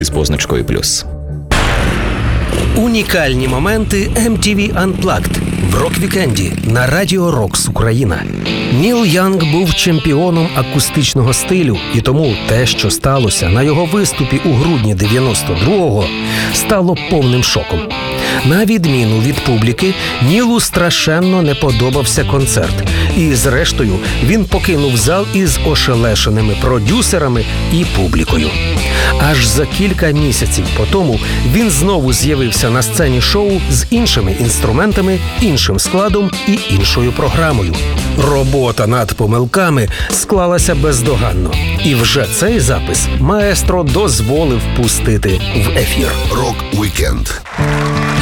з позначкою плюс. Унікальні моменти MTV Unplugged в рок-вікенді на Радіо Рокс Україна. Ніл Янг був чемпіоном акустичного стилю, і тому те, що сталося на його виступі у грудні 92-го, стало повним шоком. На відміну від публіки, Нілу страшенно не подобався концерт. І, зрештою, він покинув зал із ошелешеними продюсерами і публікою. Аж за кілька місяців по тому він знову з'явився на сцені шоу з іншими інструментами, іншим складом і іншою програмою. Робота над помилками склалася бездоганно. І вже цей запис маестро дозволив пустити в ефір. Рок-вікенд.